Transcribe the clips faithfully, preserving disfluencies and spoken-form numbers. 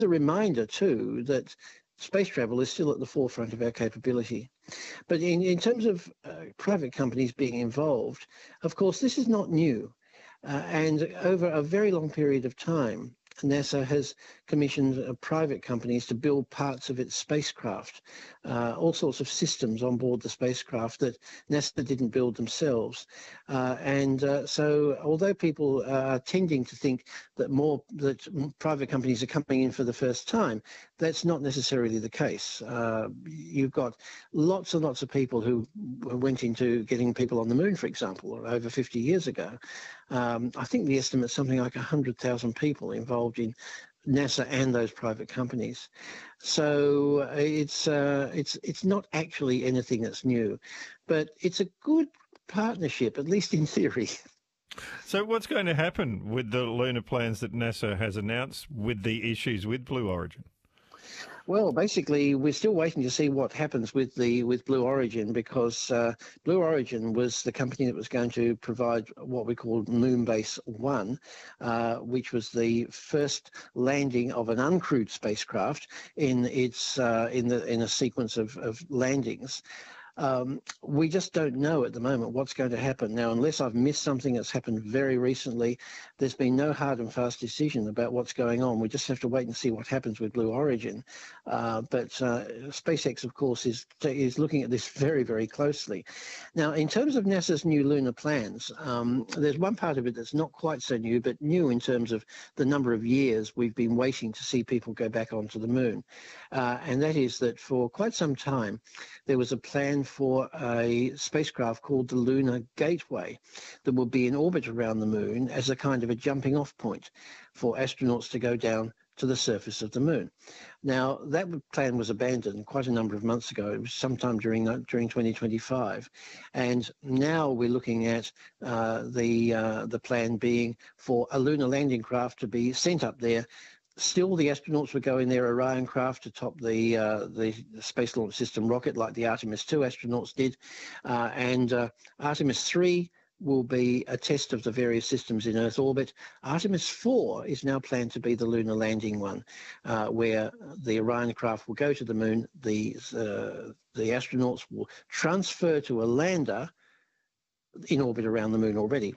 a reminder, too, that space travel is still at the forefront of our capability. But in, in terms of uh, private companies being involved, of course, this is not new. Uh, and over a very long period of time, NASA has commissioned uh, private companies to build parts of its spacecraft, uh, all sorts of systems on board the spacecraft that NASA didn't build themselves. Uh, and uh, so although people are tending to think that more that private companies are coming in for the first time, that's not necessarily the case. Uh, you've got lots and lots of people who went into getting people on the moon, for example, over fifty years ago. Um, I think the estimate's something like one hundred thousand people involved in NASA and those private companies. So uh, it's uh, it's it's not actually anything that's new, but it's a good partnership, at least in theory. So what's going to happen with the lunar plans that NASA has announced with the issues with Blue Origin? Well, basically, we're still waiting to see what happens with the with Blue Origin, because uh, Blue Origin was the company that was going to provide what we called Moonbase One, uh, which was the first landing of an uncrewed spacecraft in its uh, in the in a sequence of, of landings. Um, we just don't know at the moment what's going to happen. Now, unless I've missed something that's happened very recently, there's been no hard and fast decision about what's going on. We just have to wait and see what happens with Blue Origin. Uh, but uh, SpaceX, of course, is is looking at this very, very closely. Now, in terms of NASA's new lunar plans, um, there's one part of it that's not quite so new, but new in terms of the number of years we've been waiting to see people go back onto the moon. Uh, and that is that for quite some time, there was a plan for a spacecraft called the Lunar Gateway that will be in orbit around the moon as a kind of a jumping off point for astronauts to go down to the surface of the moon. Now, that plan was abandoned quite a number of months ago. It was sometime during during twenty twenty-five, and now we're looking at uh, the uh, the plan being for a lunar landing craft to be sent up there. Still, the astronauts would go in their Orion craft to top the uh, the Space Launch System rocket, like the Artemis two astronauts did, uh, and uh, Artemis three will be a test of the various systems in Earth orbit. Artemis four is now planned to be the lunar landing one, uh, where the Orion craft will go to the moon. The uh, the astronauts will transfer to a lander in orbit around the moon already,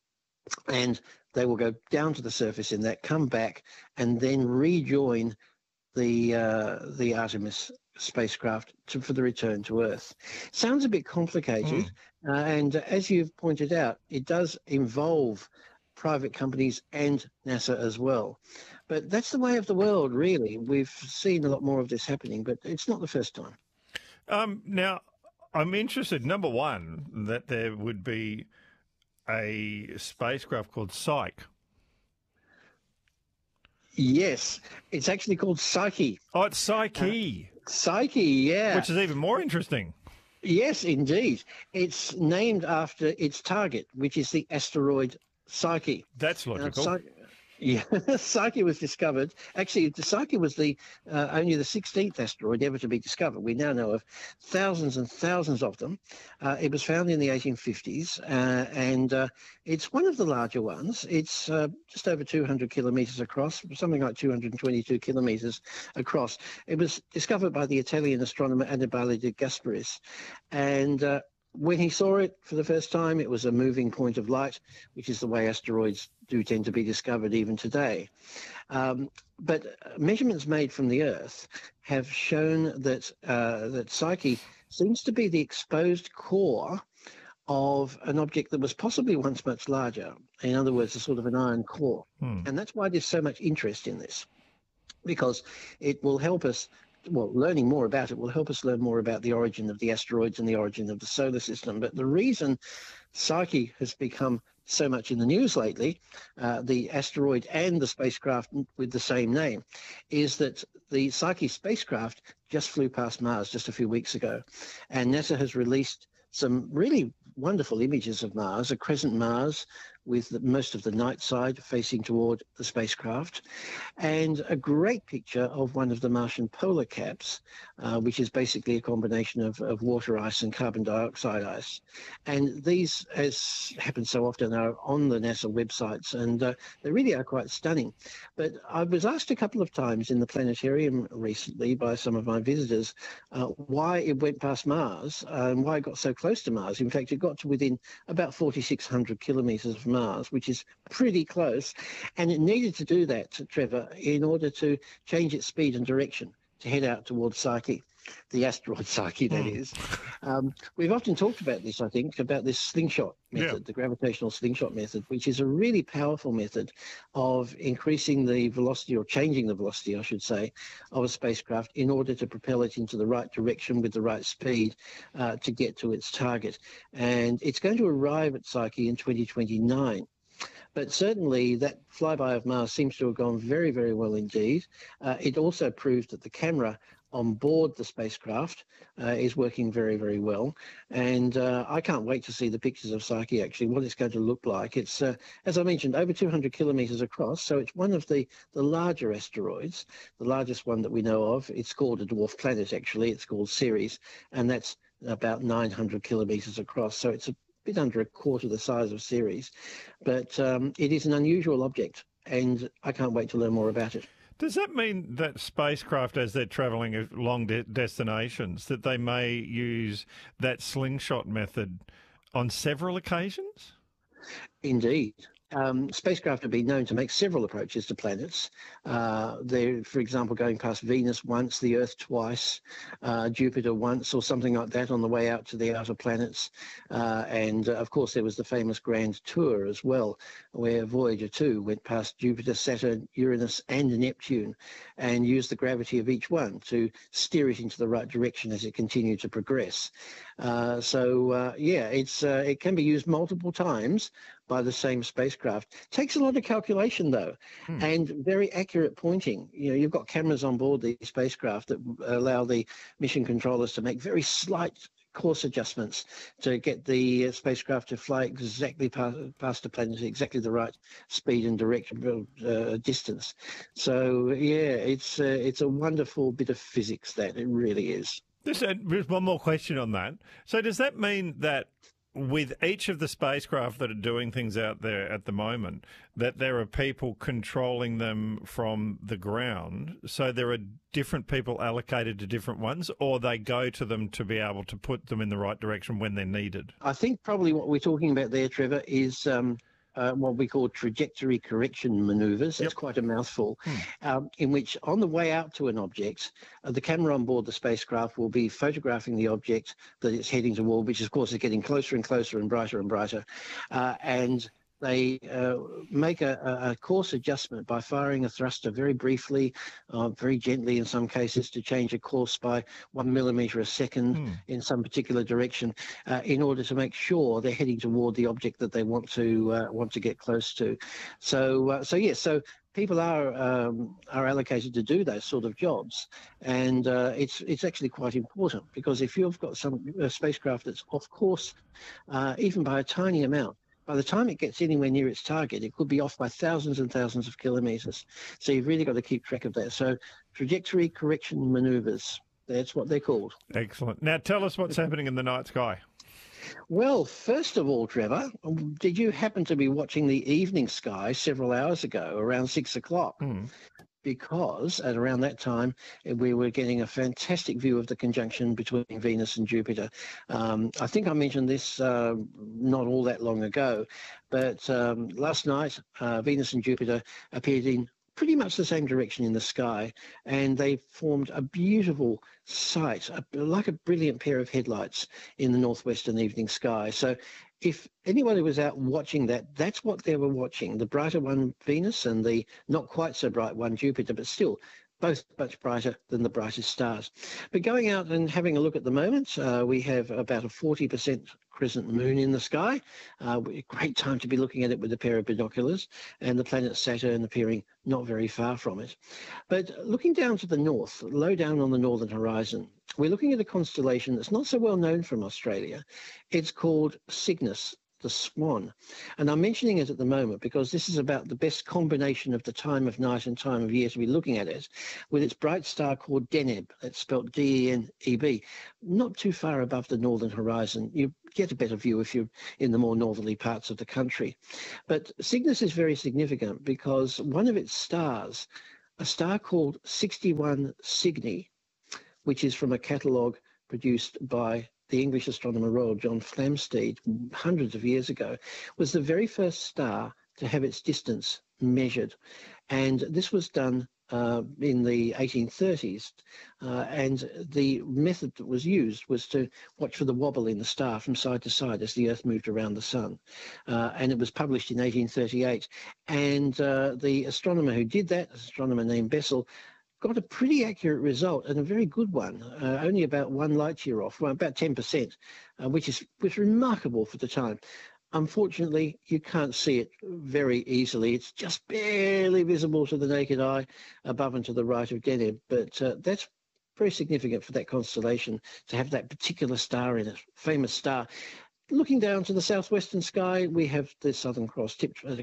and they will go down to the surface in that, come back, and then rejoin the uh, the Artemis spacecraft to, for the return to Earth. Sounds a bit complicated, mm. uh, and as you've pointed out, it does involve private companies and NASA as well. But that's the way of the world, really. We've seen a lot more of this happening, but it's not the first time. Um, now, I'm interested, number one, that there would be a spacecraft called Psyche. Yes, it's actually called Psyche. Oh, it's Psyche. Uh, Psyche, yeah. Which is even more interesting. Yes, indeed. It's named after its target, which is the asteroid Psyche. That's logical. Uh, Psyche, yeah, Psyche was discovered. Actually, the Psyche was the uh, only the sixteenth asteroid ever to be discovered. We now know of thousands and thousands of them. Uh, it was found in the eighteen fifties, uh, and uh, it's one of the larger ones. It's uh, just over two hundred kilometres across, something like two hundred twenty-two kilometres across. It was discovered by the Italian astronomer Annibale de Gasparis, and uh, when he saw it for the first time, it was a moving point of light, which is the way asteroids do tend to be discovered even today. Um, but measurements made from the Earth have shown that uh, that Psyche seems to be the exposed core of an object that was possibly once much larger. In other words, a sort of an iron core. Hmm. And that's why there's so much interest in this, because it will help us. Well, learning more about it will help us learn more about the origin of the asteroids and the origin of the solar system. But the reason Psyche has become so much in the news lately, uh, the asteroid and the spacecraft with the same name, is that the Psyche spacecraft just flew past Mars just a few weeks ago. And NASA has released some really wonderful images of Mars, a crescent Mars, with the, most of the night side facing toward the spacecraft, and a great picture of one of the Martian polar caps, uh, which is basically a combination of, of water ice and carbon dioxide ice. And these, as happens so often, are on the NASA websites, and uh, they really are quite stunning. But I was asked a couple of times in the planetarium recently by some of my visitors uh, why it went past Mars uh, and why it got so close to Mars. In fact, it got to within about forty-six hundred kilometres of Mars, which is pretty close. And it needed to do that, Trevor, in order to change its speed and direction to head out towards Psyche, the asteroid Psyche, that mm. is. Um, we've often talked about this, I think, about this slingshot method, yeah. the gravitational slingshot method, which is a really powerful method of increasing the velocity, or changing the velocity, I should say, of a spacecraft in order to propel it into the right direction with the right speed uh, to get to its target. And it's going to arrive at Psyche in twenty twenty-nine. But certainly that flyby of Mars seems to have gone very, very well indeed. Uh, it also proved that the camera on board the spacecraft uh, is working very, very well. And uh, I can't wait to see the pictures of Psyche, actually, what it's going to look like. It's, uh, as I mentioned, over two hundred kilometres across, so it's one of the, the larger asteroids, the largest one that we know of. It's called a dwarf planet, actually. It's called Ceres, and that's about nine hundred kilometres across, so it's a bit under a quarter the size of Ceres, but um, it is an unusual object, and I can't wait to learn more about it. Does that mean that spacecraft, as they're travelling long de- destinations, that they may use that slingshot method on several occasions? Indeed. Um, spacecraft have been known to make several approaches to planets. Uh, they're, for example, going past Venus once, the Earth twice, uh, Jupiter once, or something like that on the way out to the outer planets. Uh, and, uh, of course, there was the famous Grand Tour as well, where Voyager two went past Jupiter, Saturn, Uranus, and Neptune, and used the gravity of each one to steer it into the right direction as it continued to progress. Uh, so, uh, yeah, it's uh, it can be used multiple times by the same spacecraft. Takes a lot of calculation, though, hmm. and very accurate pointing. You know, you've got cameras on board the spacecraft that allow the mission controllers to make very slight course adjustments to get the spacecraft to fly exactly past, past the planet, exactly the right speed and direction, uh, distance. So, yeah, it's uh, it's a wonderful bit of physics, that it really is. Just uh, one more question on that. So does that mean that with each of the spacecraft that are doing things out there at the moment, that there are people controlling them from the ground, so there are different people allocated to different ones, or they go to them to be able to put them in the right direction when they're needed? I think probably what we're talking about there, Trevor, is um, uh, what we call trajectory correction manoeuvres. That's yep. quite a mouthful, hmm. um, in which on the way out to an object, uh, the camera on board the spacecraft will be photographing the object that it's heading toward, which of course is getting closer and closer and brighter and brighter, uh, and they uh, make a, a course adjustment by firing a thruster very briefly, uh, very gently in some cases, to change a course by one millimetre a second mm. in some particular direction, uh, in order to make sure they're heading toward the object that they want to uh, want to get close to. So, uh, so yes, so people are um, are allocated to do those sort of jobs, and uh, it's it's actually quite important, because if you've got some a spacecraft that's off course, uh, even by a tiny amount, by the time it gets anywhere near its target, it could be off by thousands and thousands of kilometres. So you've really got to keep track of that. So trajectory correction manoeuvres, that's what they're called. Excellent. Now tell us what's happening in the night sky. Well, first of all, Trevor, did you happen to be watching the evening sky several hours ago, around six o'clock? Mm. Because at around that time, we were getting a fantastic view of the conjunction between Venus and Jupiter. Um, I think I mentioned this uh, not all that long ago, but um, last night, uh, Venus and Jupiter appeared in pretty much the same direction in the sky, and they formed a beautiful sight, a, like a brilliant pair of headlights in the northwestern evening sky. So if anybody was out watching that, that's what they were watching, the brighter one Venus and the not quite so bright one Jupiter, but still both much brighter than the brightest stars. But going out and having a look at the moment, uh, we have about a forty percent crescent moon in the sky. Uh, great time to be looking at it with a pair of binoculars, and the planet Saturn appearing not very far from it. But looking down to the north, low down on the northern horizon, we're looking at a constellation that's not so well known from Australia. It's called Cygnus. the Swan. And I'm mentioning it at the moment because this is about the best combination of the time of night and time of year to be looking at it, with its bright star called Deneb. That's spelled D E N E B, not too far above the northern horizon. You get a better view if you're in the more northerly parts of the country. But Cygnus is very significant because one of its stars, a star called sixty-one Cygni, which is from a catalogue produced by the English astronomer Royal John Flamsteed hundreds of years ago, was the very first star to have its distance measured. And this was done uh, in the eighteen thirties. Uh, and the method that was used was to watch for the wobble in the star from side to side as the Earth moved around the sun. Uh, and it was published in eighteen thirty-eight. And uh, the astronomer who did that, an astronomer named Bessel, got a pretty accurate result, and a very good one, uh, only about one light year off, well, about ten percent, uh, which is was remarkable for the time. Unfortunately, you can't see it very easily. It's just barely visible to the naked eye above and to the right of Deneb, but uh, that's very significant for that constellation to have that particular star in it, famous star. Looking down to the southwestern sky, we have the Southern Cross tipped at a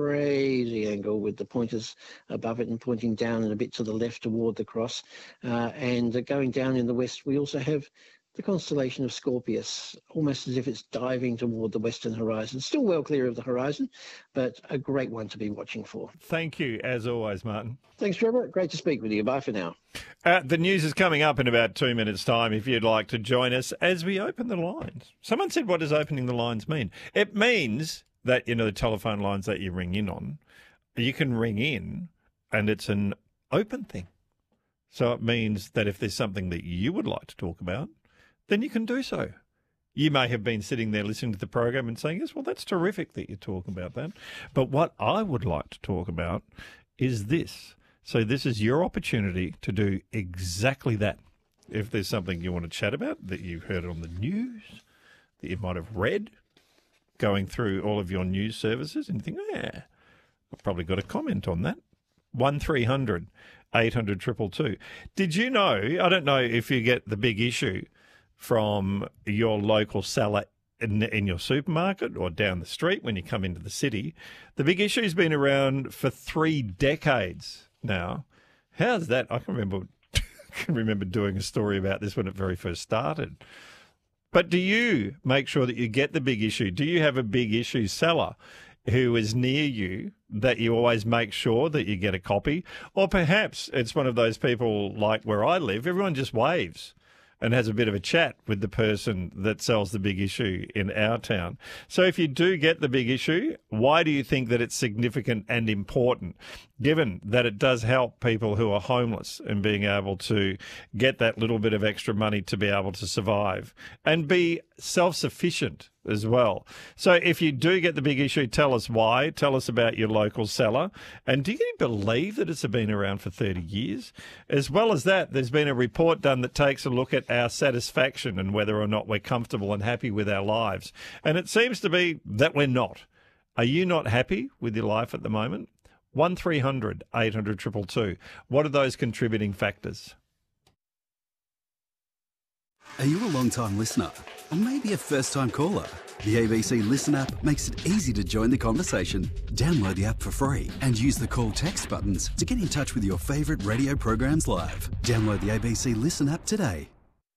crazy angle with the pointers above it and pointing down and a bit to the left toward the cross. Uh, and uh, going down in the west, we also have the constellation of Scorpius, almost as if it's diving toward the western horizon. Still well clear of the horizon, but a great one to be watching for. Thank you, as always, Martin. Thanks, Trevor. Great to speak with you. Bye for now. Uh, the news is coming up in about two minutes' time if you'd like to join us as we open the lines. Someone said, what does opening the lines mean? It means that, you know, the telephone lines that you ring in on, you can ring in and it's an open thing. So it means that if there's something that you would like to talk about, then you can do so. You may have been sitting there listening to the program and saying, yes, well, that's terrific that you're talking about that. But what I would like to talk about is this. So this is your opportunity to do exactly that. If there's something you want to chat about, that you've heard on the news, that you might have read, going through all of your news services, and you think, yeah, I've probably got a comment on that. one three hundred eight hundred two two two. Did you know, I don't know if you get the big issue from your local seller in, in your supermarket or down the street when you come into the city. The big issue's been around for three decades now. How's that? I can remember, can remember doing a story about this when it very first started. But do you make sure that you get the big issue? Do you have a big issue seller who is near you that you always make sure that you get a copy? Or perhaps it's one of those people like where I live, everyone just waves and has a bit of a chat with the person that sells the big issue in our town. So if you do get the big issue, why do you think that it's significant and important, given that it does help people who are homeless and being able to get that little bit of extra money to be able to survive and be self-sufficient as well? So if you do get the big issue, tell us why. Tell us about your local seller. And do you believe that it's been around for thirty years? As well as that, there's been a report done that takes a look at our satisfaction and whether or not we're comfortable and happy with our lives. And it seems to be that we're not. Are you not happy with your life at the moment? one three hundred eight hundred two two two. What are those contributing factors? Are you a long-time listener? Or maybe a first-time caller? The A B C Listen app makes it easy to join the conversation. Download the app for free and use the call text buttons to get in touch with your favourite radio programs live. Download the A B C Listen app today.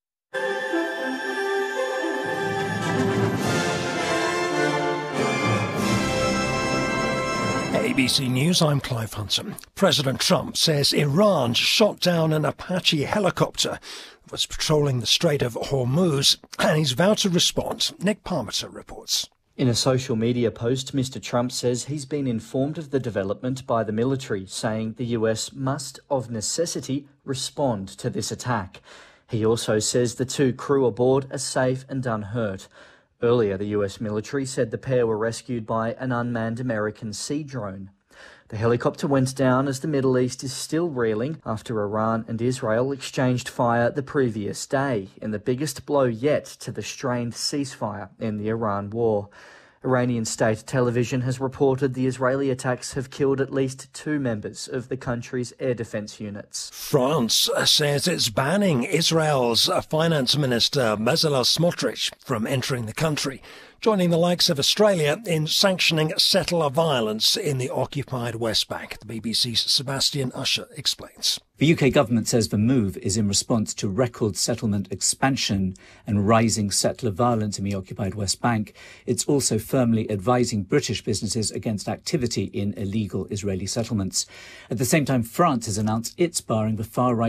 A B C News, I'm Clive Hudson. President Trump says Iran shot down an Apache helicopter that was patrolling the Strait of Hormuz, and he's vowed to respond. Nick Parmiter reports. In a social media post, Mister Trump says he's been informed of the development by the military, saying the U S must, of necessity, respond to this attack. He also says the two crew aboard are safe and unhurt. Earlier, the U S military said the pair were rescued by an unmanned American sea drone. The helicopter went down as the Middle East is still reeling after Iran and Israel exchanged fire the previous day in the biggest blow yet to the strained ceasefire in the Iran war. Iranian state television has reported the Israeli attacks have killed at least two members of the country's air defence units. France says it's banning Israel's finance minister Bezalel Smotrich from entering the country, joining the likes of Australia in sanctioning settler violence in the occupied West Bank. The B B C's Sebastian Usher explains. The U K government says the move is in response to record settlement expansion and rising settler violence in the occupied West Bank. It's also firmly advising British businesses against activity in illegal Israeli settlements. At the same time, France has announced it's barring the far-right